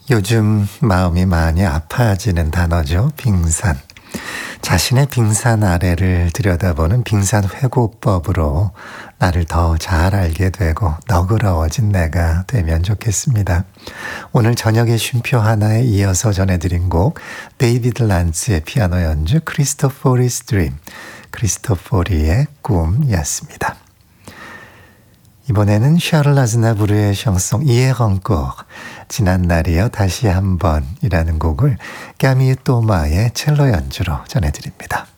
요즘 마음이 많이 아파지는 단어죠. 빙산. 자신의 빙산 아래를 들여다보는 빙산회고법으로 나를 더 잘 알게 되고 너그러워진 내가 되면 좋겠습니다. 오늘 저녁의 쉼표 하나에 이어서 전해드린 곡 데이비드 란츠의 피아노 연주 크리스토포리's Dream, 크리스토포리의 꿈이었습니다. 이번에는 샤를 아즈나부르의 샹송 Hier encore, 지난 날이여 다시 한번이라는 곡을 까미유 또마의 첼로 연주로 전해드립니다.